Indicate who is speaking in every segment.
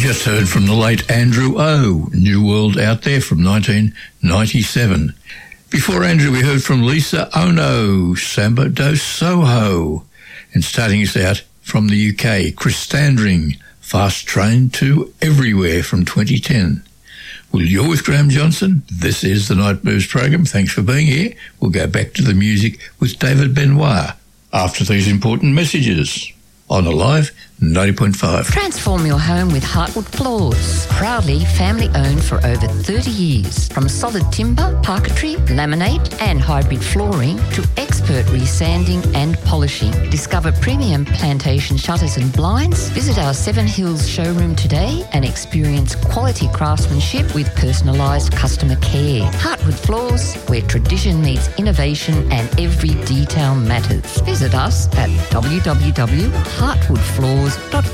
Speaker 1: just heard from the late Andrew O, New World Out There from 1997. Before Andrew, we heard from Lisa Ono, Samba do Soho. And starting us out from the UK, Chris Standring, Fast Train to Everywhere from 2010. Well, you're with Graham Johnson. This is the Night Moves program. Thanks for being here. We'll go back to the music with David Benoit after these important messages on Alive 90.5.
Speaker 2: Transform your home with Heartwood Floors. Proudly family owned for over 30 years. From solid timber, parquetry, laminate and hybrid flooring to expert resanding and polishing. Discover premium plantation shutters and blinds. Visit our Seven Hills showroom today and experience quality craftsmanship with personalised customer care. Heartwood Floors, where tradition meets innovation and every detail matters. Visit us at www.heartwoodfloors.com.au.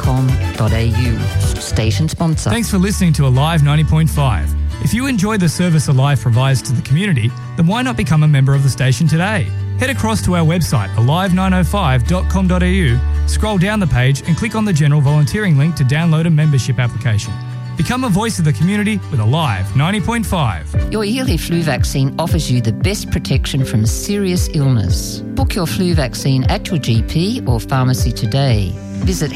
Speaker 2: Station sponsor.
Speaker 3: Thanks for listening to Alive 90.5. If you enjoy the service Alive provides to the community, then why not become a member of the station today? Head across to our website, alive905.com.au, scroll down the page and click on the general volunteering link to download a membership application. Become a voice of the community with Alive 90.5.
Speaker 2: Your yearly flu vaccine offers you the best protection from serious illness. Book your flu vaccine at your GP or pharmacy today. Visit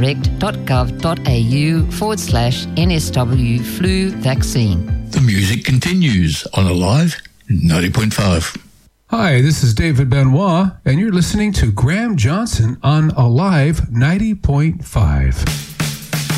Speaker 2: healthdirect.gov.au/NSW flu vaccine.
Speaker 1: The music continues on Alive 90.5.
Speaker 4: Hi, this is David Benoit, and you're listening to Graham Johnson on Alive 90.5.